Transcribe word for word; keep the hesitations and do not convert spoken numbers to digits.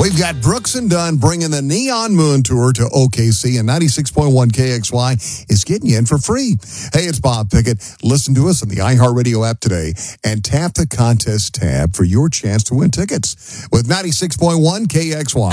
We've got Brooks and Dunn bringing the Neon Moon Tour to O K C, and ninety-six point one K X Y is getting you in for free. Hey, it's Bob Pickett. Listen to us on the iHeartRadio app today and tap the contest tab for your chance to win tickets with ninety-six point one K X Y.